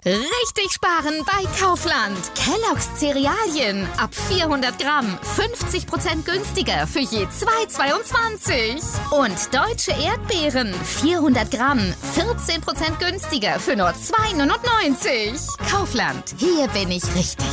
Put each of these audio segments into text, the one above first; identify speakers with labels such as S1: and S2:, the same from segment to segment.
S1: Richtig sparen bei Kaufland. Kellogg's Cerealien ab 400 Gramm 50% günstiger für je 2,22. Und deutsche Erdbeeren 400 Gramm 14% günstiger für nur 2,99. Kaufland, hier bin ich richtig.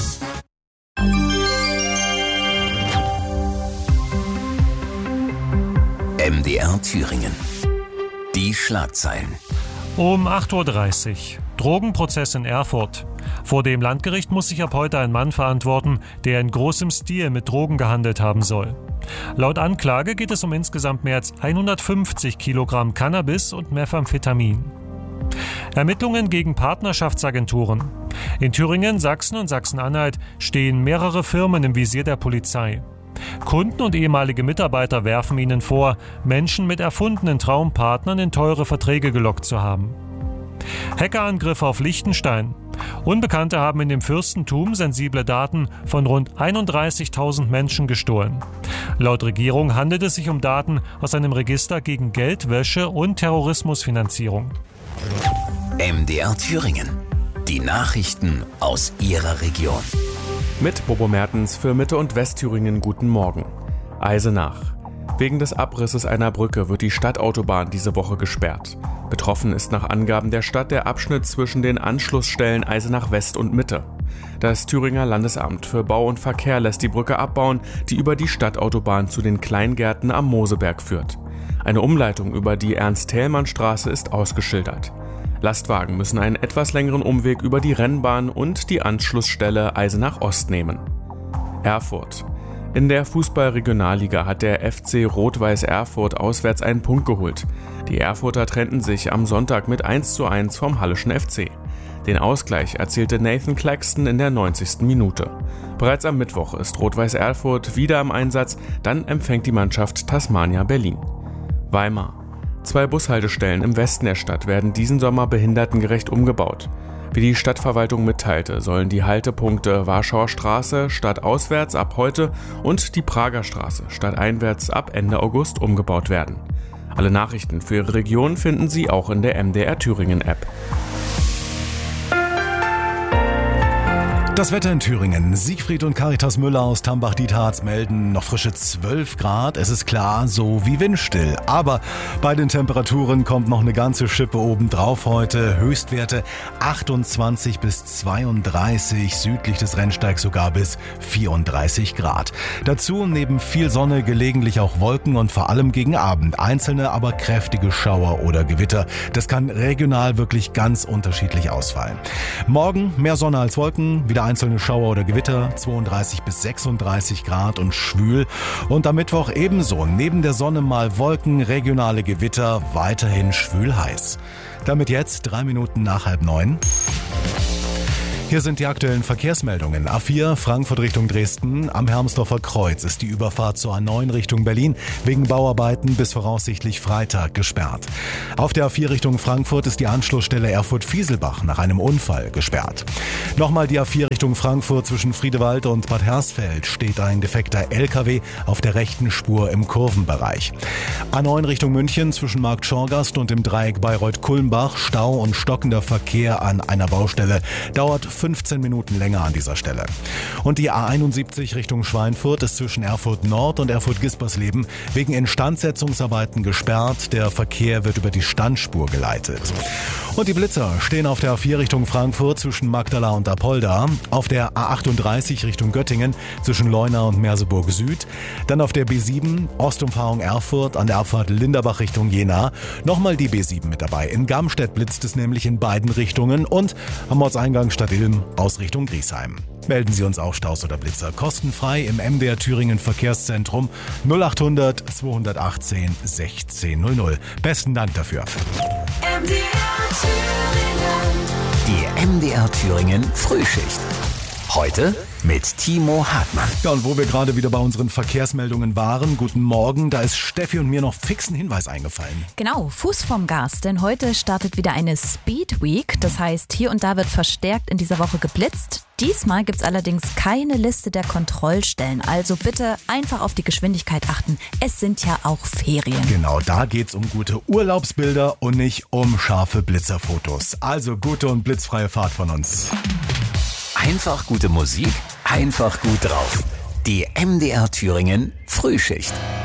S2: MDR Thüringen. Die Schlagzeilen.
S3: Um 8.30 Uhr. Drogenprozess in Erfurt. Vor dem Landgericht muss sich ab heute ein Mann verantworten, der in großem Stil mit Drogen gehandelt haben soll. Laut Anklage geht es um insgesamt mehr als 150 Kilogramm Cannabis und Methamphetamin. Ermittlungen gegen Partnerschaftsagenturen. In Thüringen, Sachsen und Sachsen-Anhalt stehen mehrere Firmen im Visier der Polizei. Kunden und ehemalige Mitarbeiter werfen ihnen vor, Menschen mit erfundenen Traumpartnern in teure Verträge gelockt zu haben. Hackerangriffe auf Liechtenstein. Unbekannte haben in dem Fürstentum sensible Daten von rund 31.000 Menschen gestohlen. Laut Regierung handelt es sich um Daten aus einem Register gegen Geldwäsche und Terrorismusfinanzierung.
S2: MDR Thüringen. Die Nachrichten aus Ihrer Region.
S4: Mit Bobo Mertens für Mitte- und Westthüringen guten Morgen. Eisenach. Wegen des Abrisses einer Brücke wird die Stadtautobahn diese Woche gesperrt. Betroffen ist nach Angaben der Stadt der Abschnitt zwischen den Anschlussstellen Eisenach West und Mitte. Das Thüringer Landesamt für Bau und Verkehr lässt die Brücke abbauen, die über die Stadtautobahn zu den Kleingärten am Moseberg führt. Eine Umleitung über die Ernst-Thälmann-Straße ist ausgeschildert. Lastwagen müssen einen etwas längeren Umweg über die Rennbahn und die Anschlussstelle Eisenach Ost nehmen. Erfurt. In der Fußball-Regionalliga hat der FC Rot-Weiß Erfurt auswärts einen Punkt geholt. Die Erfurter trennten sich am Sonntag mit 1:1 vom Halleschen FC. Den Ausgleich erzielte Nathan Claxton in der 90. Minute. Bereits am Mittwoch ist Rot-Weiß Erfurt wieder im Einsatz, dann empfängt die Mannschaft Tasmania Berlin. Weimar. 2 Bushaltestellen im Westen der Stadt werden diesen Sommer behindertengerecht umgebaut. Wie die Stadtverwaltung mitteilte, sollen die Haltepunkte Warschauer Straße stadtauswärts ab heute und die Prager Straße stadteinwärts ab Ende August umgebaut werden. Alle Nachrichten für Ihre Region finden Sie auch in der MDR Thüringen App.
S5: Das Wetter in Thüringen. Siegfried und Caritas Müller aus Tambach-Dietharz melden noch frische 12 Grad. Es ist klar, so wie windstill. Aber bei den Temperaturen kommt noch eine ganze Schippe obendrauf heute. Höchstwerte 28 bis 32, südlich des Rennsteigs sogar bis 34 Grad. Dazu neben viel Sonne gelegentlich auch Wolken und vor allem gegen Abend einzelne, aber kräftige Schauer oder Gewitter. Das kann regional wirklich ganz unterschiedlich ausfallen. Morgen mehr Sonne als Wolken, wieder einzelne Schauer oder Gewitter, 32 bis 36 Grad und schwül. Und am Mittwoch ebenso, neben der Sonne mal Wolken, regionale Gewitter, weiterhin schwül heiß. Damit jetzt 3 Minuten nach 8:30. Hier sind die aktuellen Verkehrsmeldungen. A4 Frankfurt Richtung Dresden. Am Hermsdorfer Kreuz ist die Überfahrt zur A9 Richtung Berlin wegen Bauarbeiten bis voraussichtlich Freitag gesperrt. Auf der A4 Richtung Frankfurt ist die Anschlussstelle Erfurt-Fieselbach nach einem Unfall gesperrt. Nochmal die A4 Richtung Frankfurt zwischen Friedewald und Bad Hersfeld steht ein defekter LKW auf der rechten Spur im Kurvenbereich. A9 Richtung München zwischen Markt Schorgast und dem Dreieck Bayreuth-Kulmbach. Stau und stockender Verkehr an einer Baustelle dauert 15 Minuten länger an dieser Stelle. Und die A71 Richtung Schweinfurt ist zwischen Erfurt Nord und Erfurt Gispersleben wegen Instandsetzungsarbeiten gesperrt. Der Verkehr wird über die Standspur geleitet. Und die Blitzer stehen auf der A4 Richtung Frankfurt zwischen Magdala und Apolda, auf der A38 Richtung Göttingen zwischen Leuna und Merseburg Süd, dann auf der B7 Ostumfahrung Erfurt an der Abfahrt Linderbach Richtung Jena, nochmal die B7 mit dabei. In Gamstedt blitzt es nämlich in beiden Richtungen und am Ortseingang Stadt Ilm aus Richtung Griesheim. Melden Sie uns auch Staus oder Blitzer kostenfrei im MDR Thüringen Verkehrszentrum 0800 218 1600. Besten Dank dafür.
S2: Die MDR Thüringen Frühschicht. Heute mit Timo Hartmann.
S5: Ja, und wo wir gerade wieder bei unseren Verkehrsmeldungen waren, guten Morgen, da ist Steffi und mir noch fix ein Hinweis eingefallen.
S6: Genau, Fuß vom Gas, denn heute startet wieder eine Speed Week. Das heißt, hier und da wird verstärkt in dieser Woche geblitzt. Diesmal gibt es allerdings keine Liste der Kontrollstellen, also bitte einfach auf die Geschwindigkeit achten. Es sind ja auch Ferien.
S5: Genau, da geht's um gute Urlaubsbilder und nicht um scharfe Blitzerfotos. Also gute und blitzfreie Fahrt von uns.
S2: Einfach gute Musik, einfach gut drauf. Die MDR Thüringen Frühschicht.